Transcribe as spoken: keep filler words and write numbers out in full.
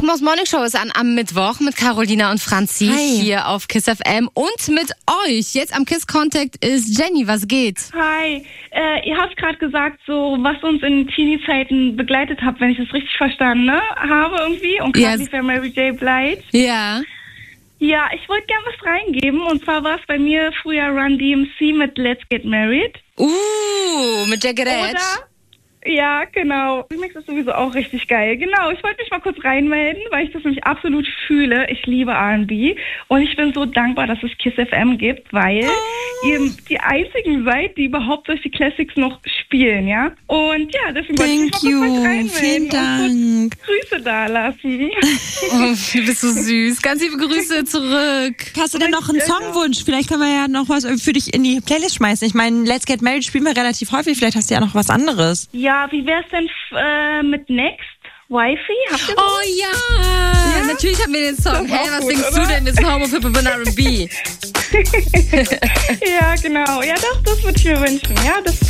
Rick Moss Morning Show ist an am Mittwoch mit Carolina und Franzi Hi. hier auf KISS F M und mit euch. Jetzt am KISS Contact ist Jenny. Was geht? Hi. Äh, ihr habt gerade gesagt, so was uns in Teenie-Zeiten begleitet hat, wenn ich das richtig verstanden ne? habe irgendwie. Und Ja. quasi für Mary J. Blige. Ja. Ja, ich wollte gerne was reingeben. Und zwar war es bei mir früher Run D M C mit Let's Get Married. Uh, mit Jagged Edge. Oder? Ja, genau. Remix ist sowieso auch richtig geil. Genau, ich wollte mich mal kurz reinmelden, weil ich das nämlich absolut fühle. Ich liebe R and B und ich bin so dankbar, dass es KISS F M gibt, weil oh. ihr die einzigen seid, die überhaupt solche Classics noch spielen, ja? Und ja, deswegen wollte ich mich mal kurz you. reinmelden Vielen Dank. und kurz Grüße da lassen. Oh, du bist so süß. Ganz liebe Grüße zurück. Hast du denn noch einen Songwunsch? Vielleicht können wir ja noch was für dich in die Playlist schmeißen. Ich meine, Let's Get Married spielen wir relativ häufig. Vielleicht hast du ja noch was anderes. Ja, wie wär's denn äh, mit Next? Wifi? Habt ihr Oh ja. Ja? Natürlich haben wir den Song. Das ist Hey, auch was gut, singst oder? du denn? Das ist ein Homo-Pip und R and B. Ja, genau. Ja, doch, das würde ich mir wünschen. Ja, das